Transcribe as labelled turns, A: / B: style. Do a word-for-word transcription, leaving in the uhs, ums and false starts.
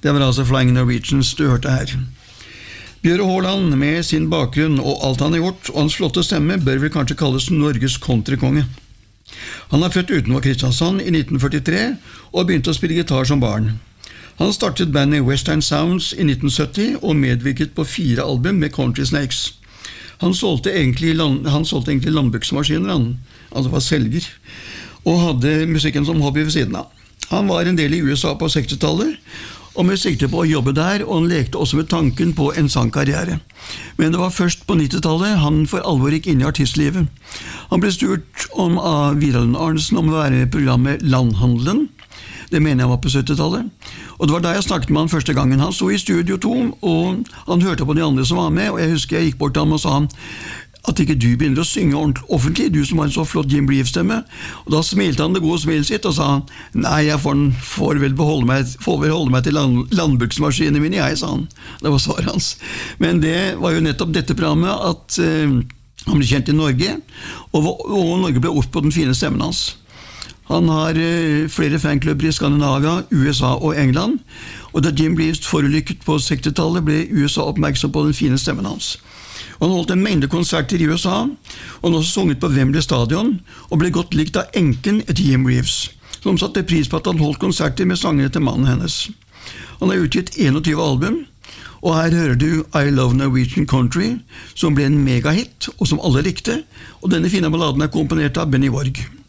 A: Det var altså Flying Norwegians du hørte her. Bjøre Håland med sin bakgrunn og alt han har gjort, og hans flotte stemme bør vel kanskje kalles Norges countrykonge. Han er født utenfor Kristiansand i nitten førtitre og begynte å spille gitar som barn. Han startet bandet Western Sounds i nitten sytti og medvirket på fire album med Country Snakes. Han solgte egentlig, land, han solgte egentlig landbruksmaskiner, han, altså var selger, og hadde musikken som hobby ved siden av. Han var en del i U S A på sekstitallet, og med sikte på å jobbe der, og han lekte også med tanken på en sangkarriere. Men det var først på nittitallet han for alvor gikk inn i artistlivet. Han ble spurt om av Vidar Arnesen om å være med i programmet Landhandelen. Det mener jeg var på syttitallet. Og det var da jeg snakket med han første gangen. Han sto i Studio to, og han hørte på de andre som var med, og jeg husker jeg gikk bort til ham og sa han, at ikke du begynner å synge ordentlig offentlig, du som har en så flott Jim Reeves-stemme. Og da smilte han det gode smilet sitt og sa, nei, jeg får, får vel beholde meg, får vel holde meg til land, landbruksmaskinene mine, jeg, sa han. Det var svaret hans. Men det var jo nettopp dette programmet at uh, han ble kjent i Norge, og, og Norge ble opp på den fine stemmen hans. Han har uh, flere fanklubber i Skandinavia, U S A og England, og da Jim Reeves forulykket på sekstitallet ble U S A oppmerksom på den fine stemmen hans. Og han holdt en mengde konserter i U S A, og han også sunget på Wembley Stadion, og ble godt likt av enken etter Jim Reeves, som satte pris på at han holdt konserter med sangene til mannen hennes. Han har utgitt tjueen album, og her hører du I Love Norwegian Country, som ble en megahit, og som alle likte, og denne fine balladen er komponert av Benny Borg.